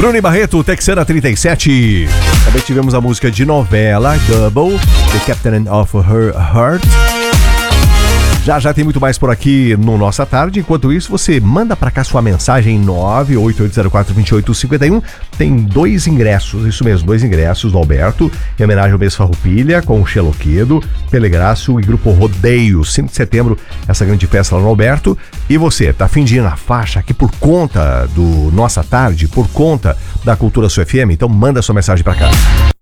Bruno Barreto, Texana 37. Também tivemos a música de novela, Double, The Captain of Her Heart. Já tem muito mais por aqui no Nossa Tarde. Enquanto isso, você manda pra cá sua mensagem 988042851. Tem 2 ingressos, isso mesmo, 2 ingressos do Alberto, em homenagem ao mês Farroupilha, com o Xeloquedo, Pelegrácio e Grupo Rodeio. 5 de setembro, essa grande festa lá no Alberto. E você, tá a fim de ir na faixa aqui por conta do Nossa Tarde, por conta da Cultura Sul FM? Então manda sua mensagem pra cá.